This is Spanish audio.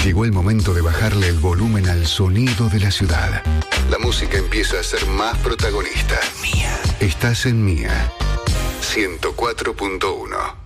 Llegó el momento de bajarle el volumen al sonido de la ciudad. La música empieza a ser más protagonista. Mía. Estás en Mía 104.1.